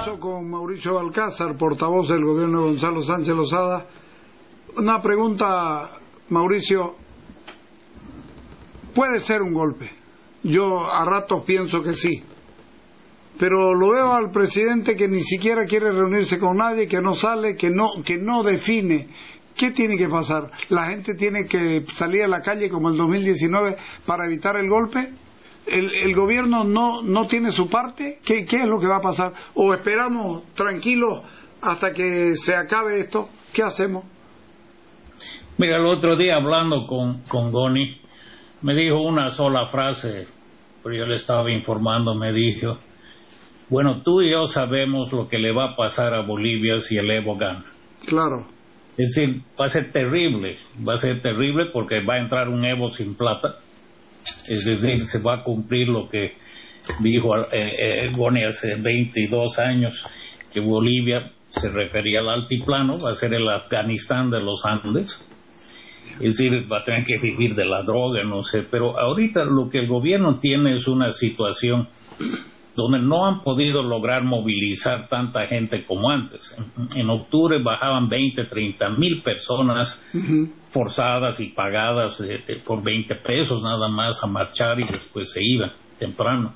Converso con Mauricio Balcázar, portavoz del gobierno de Gonzalo Sánchez Lozada. Una pregunta, Mauricio. Puede ser un golpe. Yo a ratos pienso que sí. Pero lo veo al presidente que ni siquiera quiere reunirse con nadie, que no sale, que no define. ¿Qué tiene que pasar? ¿La gente tiene que salir a la calle como el 2019 para evitar el golpe? ¿El gobierno no tiene su parte? ¿Qué es lo que va a pasar? ¿O esperamos tranquilos hasta que se acabe esto? ¿Qué hacemos? Mira, el otro día hablando con Goni, me dijo una sola frase, pero yo le estaba informando, me dijo, bueno, tú y yo sabemos lo que le va a pasar a Bolivia si el Evo gana. Claro. Es decir, va a ser terrible porque va a entrar un Evo sin plata. Es decir, se va a cumplir lo que dijo Goni hace 22 años, que Bolivia se refería al altiplano, va a ser el Afganistán de los Andes. Es decir, va a tener que vivir de la droga, no sé. Pero ahorita lo que el gobierno tiene es una situación donde no han podido lograr movilizar tanta gente como antes. En octubre bajaban 20, 30 mil personas forzadas y pagadas por 20 pesos nada más a marchar y después se iban temprano.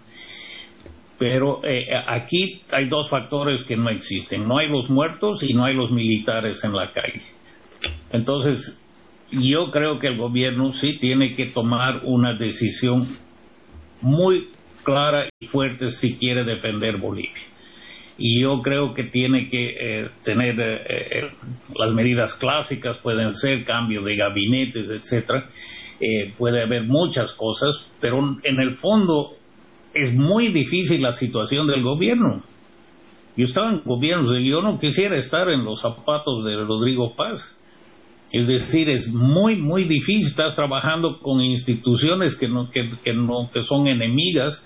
Pero aquí hay dos factores que no existen. No hay los muertos y no hay los militares en la calle. Entonces, yo creo que el gobierno sí tiene que tomar una decisión muy clara y fuerte si quiere defender Bolivia. Y yo creo que tiene que tener las medidas clásicas, pueden ser cambio de gabinetes, etcétera. Puede haber muchas cosas, pero en el fondo es muy difícil la situación del gobierno. Yo estaba en gobiernos y yo no quisiera estar en los zapatos de Rodrigo Paz. Es decir, es muy, muy difícil. Estás trabajando con instituciones que son enemigas.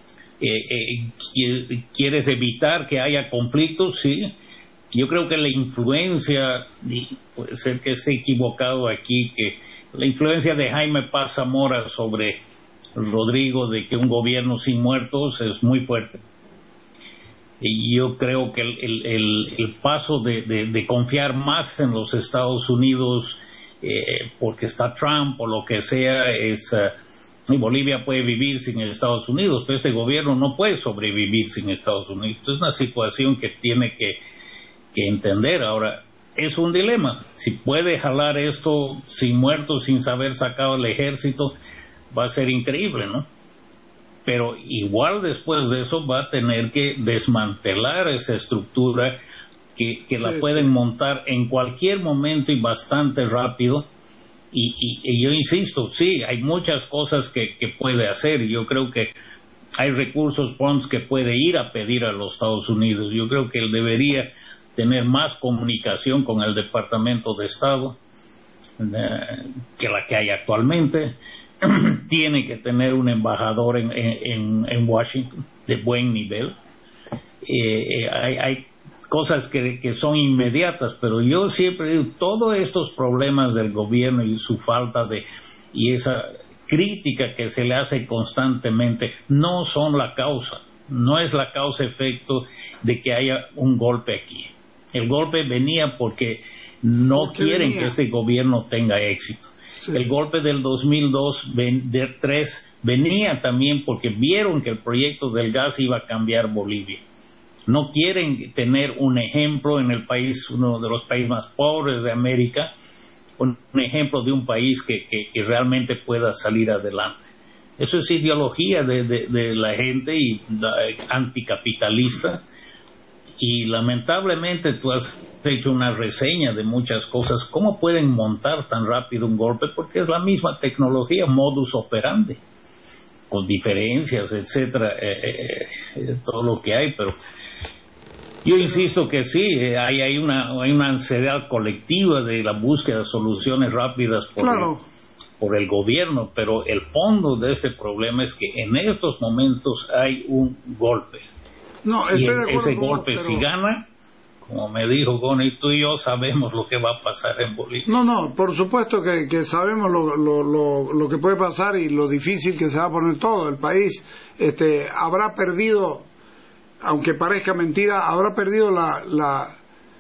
Quieres evitar que haya conflictos, sí. Yo creo que la influencia, y puede ser que esté equivocado aquí, que la influencia de Jaime Paz Zamora sobre Rodrigo de que un gobierno sin muertos es muy fuerte. Y yo creo que el paso de confiar más en los Estados Unidos porque está Trump o lo que sea y Bolivia puede vivir sin Estados Unidos, pero este gobierno no puede sobrevivir sin Estados Unidos. Es una situación que tiene que entender. Ahora, es un dilema. Si puede jalar esto sin muertos, sin saber sacado el ejército, va a ser increíble, ¿no? Pero igual después de eso va a tener que desmantelar esa estructura que la pueden montar en cualquier momento y bastante rápido. Y yo insisto, sí, hay muchas cosas que puede hacer. Yo creo que hay recursos bonds que puede ir a pedir a los Estados Unidos. Yo creo que él debería tener más comunicación con el Departamento de Estado que la que hay actualmente. Tiene que tener un embajador en Washington de buen nivel. Hay cosas que son inmediatas, pero yo siempre digo, todos estos problemas del gobierno y su falta y esa crítica que se le hace constantemente no son la causa, no es la causa-efecto de que haya un golpe aquí. El golpe venía porque no quieren que ese gobierno tenga éxito. Sí. El golpe del 2002-2003 venía también porque vieron que el proyecto del gas iba a cambiar Bolivia. No quieren tener un ejemplo en el país, uno de los países más pobres de América, un ejemplo de un país que realmente pueda salir adelante. Eso es ideología de la gente y anticapitalista. Y lamentablemente tú has hecho una reseña de muchas cosas. ¿Cómo pueden montar tan rápido un golpe? Porque es la misma tecnología, modus operandi, con diferencias, etcétera, todo lo que hay. Pero yo insisto que sí, hay una ansiedad colectiva de la búsqueda de soluciones rápidas por el gobierno, pero el fondo de este problema es que en estos momentos hay un golpe. No, y ese golpe, si gana, como me dijo Goni, tú y yo sabemos lo que va a pasar en Bolivia. No, por supuesto que sabemos lo que puede pasar y lo difícil que se va a poner todo. El país habrá perdido aunque parezca mentira, habrá perdido la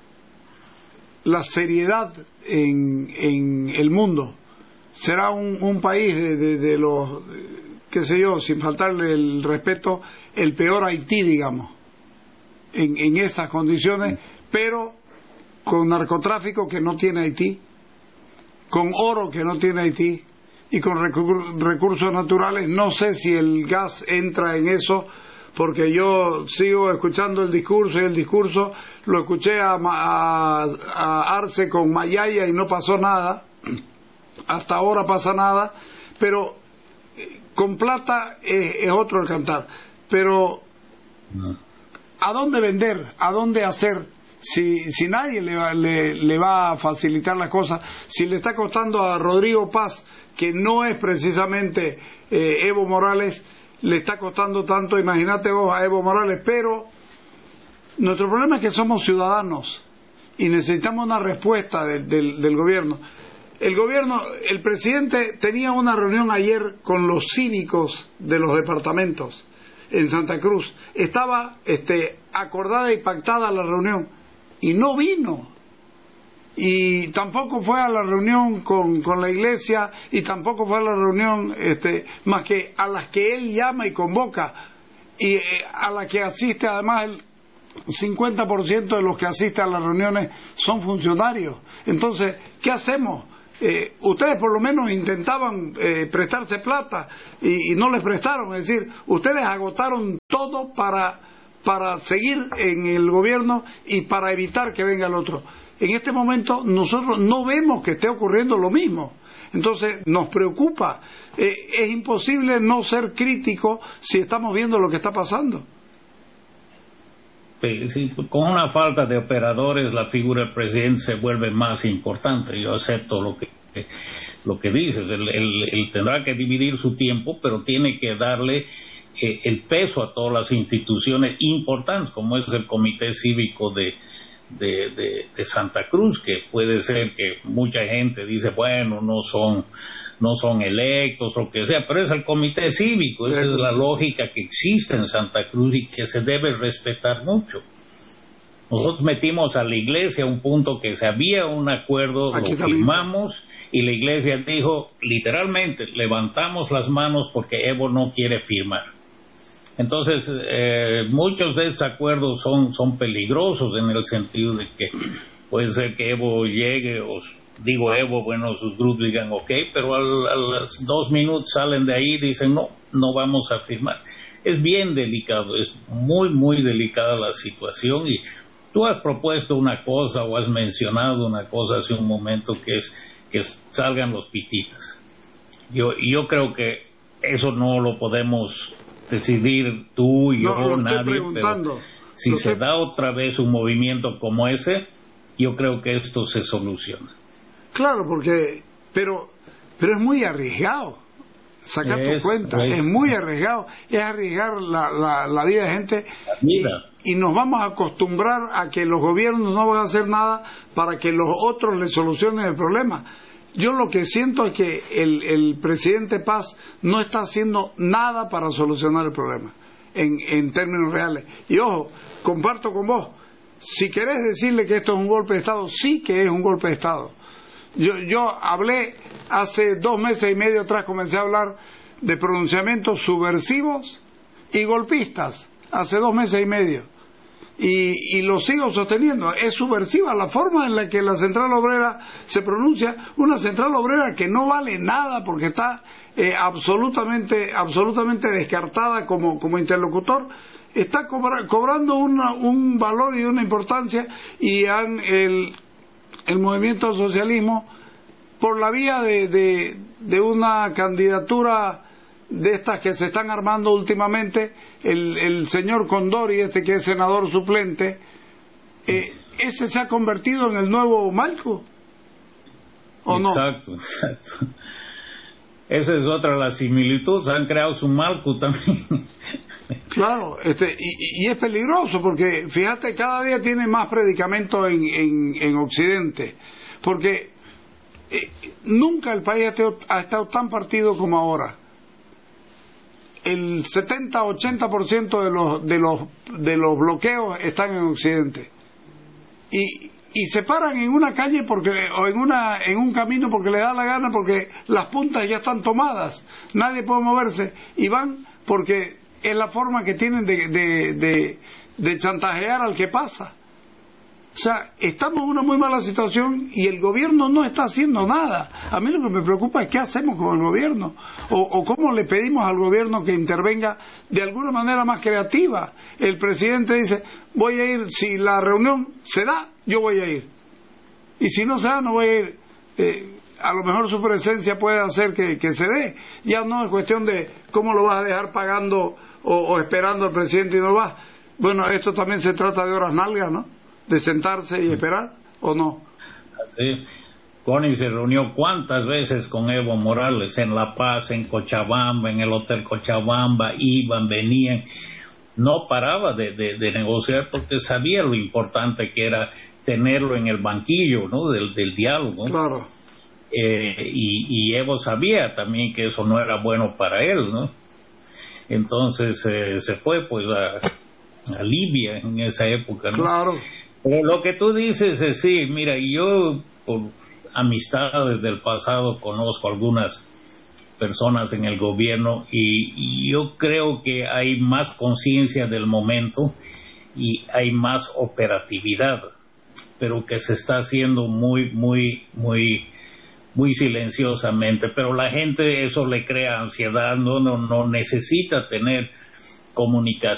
seriedad en el mundo. Será un país de los, qué sé yo, sin faltarle el respeto, el peor Haití, digamos, en esas condiciones, pero con narcotráfico que no tiene Haití, con oro que no tiene Haití, y con recursos naturales. No sé si el gas entra en eso, porque yo sigo escuchando el discurso, y el discurso lo escuché a Arce con Mayaya y no pasó nada, hasta ahora pasa nada, pero con plata es otro el cantar. Pero ¿a dónde vender? ¿A dónde hacer? Si nadie le va a facilitar las cosas, si le está costando a Rodrigo Paz, que no es precisamente Evo Morales, le está costando tanto, imagínate vos a Evo Morales. Pero nuestro problema es que somos ciudadanos y necesitamos una respuesta del gobierno. El presidente tenía una reunión ayer con los cívicos de los departamentos en Santa Cruz. Estaba acordada y pactada la reunión y no vino. Y tampoco fue a la reunión con la iglesia, y tampoco fue a la reunión más que a las que él llama y convoca, y a la que asiste. Además, el 50% de los que asisten a las reuniones son funcionarios. Entonces, ¿qué hacemos? Ustedes por lo menos intentaban prestarse plata y no les prestaron. Es decir, ustedes agotaron todo para seguir en el gobierno y para evitar que venga el otro. En este momento nosotros no vemos que esté ocurriendo lo mismo. Entonces nos preocupa. Es imposible no ser crítico si estamos viendo lo que está pasando. Sí, con una falta de operadores, la figura del presidente se vuelve más importante. Yo acepto lo que dices. Él tendrá que dividir su tiempo, pero tiene que darle el peso a todas las instituciones importantes, como es el Comité Cívico de Santa Cruz, que puede ser que mucha gente dice, bueno, no son electos o lo que sea, pero es el comité cívico. Esa es la lógica que existe en Santa Cruz y que se debe respetar mucho. Nosotros metimos a la iglesia a un punto que se había un acuerdo, lo firmamos, y la iglesia dijo literalmente, levantamos las manos porque Evo no quiere firmar. Entonces, muchos de esos acuerdos son peligrosos, en el sentido de que puede ser que Evo llegue, Evo, bueno, sus grupos digan ok, pero a los 2 minutos salen de ahí y dicen no vamos a firmar. Es bien delicado, es muy, muy delicada la situación, y tú has propuesto una cosa o has mencionado una cosa hace un momento, que es que salgan los pititas. Yo creo que eso no lo podemos decidir tú y yo, nadie, pero si se da otra vez un movimiento como ese, yo creo que esto se soluciona. Claro, pero es muy arriesgado. Saca tu cuenta, es muy arriesgado, es arriesgar la vida de gente, y nos vamos a acostumbrar a que los gobiernos no van a hacer nada para que los otros le solucionen el problema. Yo lo que siento es que el presidente Paz no está haciendo nada para solucionar el problema en términos reales. Y ojo, comparto con vos, si querés decirle que esto es un golpe de Estado, sí que es un golpe de Estado. Yo hablé hace 2 meses y medio atrás, comencé a hablar de pronunciamientos subversivos y golpistas, hace 2 meses y medio, y lo sigo sosteniendo. Es subversiva la forma en la que la Central Obrera se pronuncia, una Central Obrera que no vale nada porque está absolutamente descartada como interlocutor. Está cobrando un valor y una importancia, y el movimiento al socialismo, por la vía de una candidatura de estas que se están armando últimamente, el señor Condori, que es senador suplente, ese se ha convertido en el nuevo Malco, ¿o no? Exacto. Esa es otra de las similitudes, han creado su Malco también. Claro, y es peligroso, porque fíjate, cada día tiene más predicamento en Occidente, porque nunca el país ha estado tan partido como ahora. el 70-80% de los bloqueos están en Occidente. Y se paran en una calle o en un camino porque les da la gana, porque las puntas ya están tomadas, nadie puede moverse, y van porque es la forma que tienen de chantajear al que pasa. O sea, estamos en una muy mala situación y el gobierno no está haciendo nada. A mí lo que me preocupa es qué hacemos con el gobierno, o cómo le pedimos al gobierno que intervenga de alguna manera más creativa. El presidente dice, voy a ir, si la reunión se da, yo voy a ir, y si no se da, no voy a ir. A lo mejor su presencia puede hacer que se dé. Ya no es cuestión de cómo lo vas a dejar pagando o esperando al presidente y no vas. Bueno, esto también se trata de horas nalgas, ¿no? De sentarse y esperar, ¿o no? Así. Connie se reunió cuántas veces con Evo Morales en La Paz, en Cochabamba, en el Hotel Cochabamba, iban, venían, no paraba de negociar porque sabía lo importante que era tenerlo en el banquillo, ¿no? del diálogo. Claro. Y Evo sabía también que eso no era bueno para él, ¿no? Entonces se fue pues a Libia en esa época, ¿no? Claro. Pero lo que tú dices es sí, mira, yo por amistades del pasado conozco algunas personas en el gobierno y yo creo que hay más conciencia del momento y hay más operatividad, pero que se está haciendo muy silenciosamente, pero la gente eso le crea ansiedad, no necesita tener comunicación